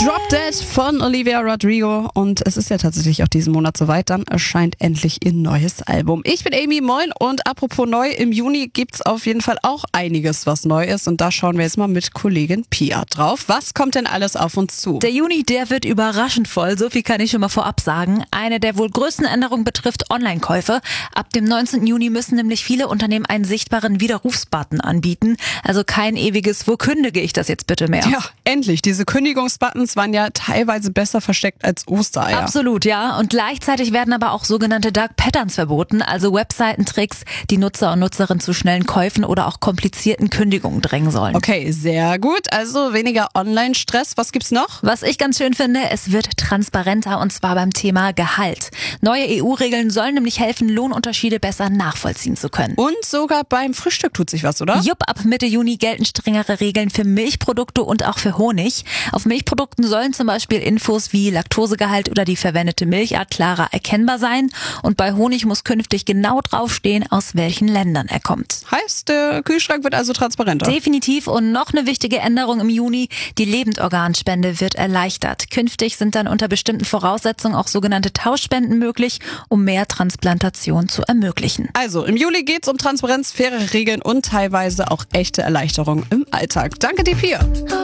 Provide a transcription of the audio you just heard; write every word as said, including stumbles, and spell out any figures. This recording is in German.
Drop Dead von Olivia Rodrigo und es ist ja tatsächlich auch diesen Monat soweit, dann erscheint endlich ihr neues Album. Ich bin Amy, moin, und apropos neu, im Juni gibt's auf jeden Fall auch einiges, was neu ist, und da schauen wir jetzt mal mit Kollegin Pia drauf. Was kommt denn alles auf uns zu? Der Juni, der wird überraschend voll, so viel kann ich schon mal vorab sagen. Eine der wohl größten Änderungen betrifft Online-Käufe. Ab dem neunzehnten Juni müssen nämlich viele Unternehmen einen sichtbaren Widerrufsbutton anbieten, also kein ewiges "Wo kündige ich das jetzt bitte" mehr. Ja, endlich. Diese Kündigungsbuttons waren ja teilweise besser versteckt als Ostereier. Absolut, ja. Und gleichzeitig werden aber auch sogenannte Dark Patterns verboten, also Webseitentricks, die Nutzer und Nutzerinnen zu schnellen Käufen oder auch komplizierten Kündigungen drängen sollen. Okay, sehr gut. Also weniger Online-Stress. Was gibt's noch? Was ich ganz schön finde, es wird transparenter, und zwar beim Thema Gehalt. Neue E U-Regeln sollen nämlich helfen, Lohnunterschiede besser nachvollziehen zu können. Und sogar beim Frühstück tut sich was, oder? Jupp, ab Mitte Juni gelten strengere Regeln für Milchprodukte und auch für Honig. Auf Milchprodukten sollen zum Beispiel Infos wie Laktosegehalt oder die verwendete Milchart klarer erkennbar sein. Und bei Honig muss künftig genau draufstehen, aus welchen Ländern er kommt. Heißt, der Kühlschrank wird also transparenter. Definitiv. Und noch eine wichtige Änderung im Juni: die Lebendorganspende wird erleichtert. Künftig sind dann unter bestimmten Voraussetzungen auch sogenannte Tauschspenden möglich, um mehr Transplantation zu ermöglichen. Also, im Juli geht's um Transparenz, faire Regeln und teilweise auch echte Erleichterung im Alltag. Danke dir, Pia.